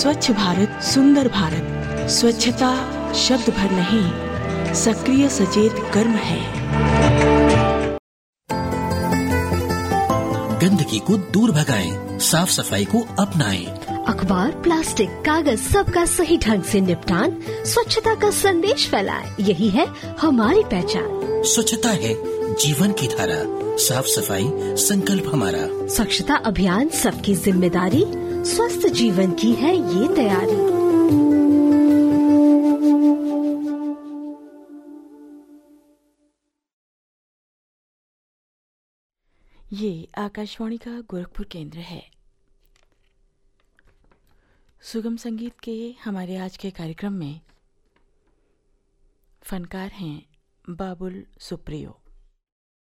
स्वच्छ भारत सुंदर भारत। स्वच्छता शब्द भर नहीं, सक्रिय सचेत कर्म है। गंदगी को दूर भगाएं, साफ सफाई को अपनाएं। अखबार, प्लास्टिक, कागज सबका सही ढंग से निपटान, स्वच्छता का संदेश फैलाएं, यही है हमारी पहचान। स्वच्छता है जीवन की धारा, साफ सफाई संकल्प हमारा। स्वच्छता अभियान सबकी जिम्मेदारी, स्वस्थ जीवन की है ये तैयारी। ये आकाशवाणी का गोरखपुर केंद्र है। सुगम संगीत के हमारे आज के कार्यक्रम में फनकार हैं बाबुल सुप्रियो।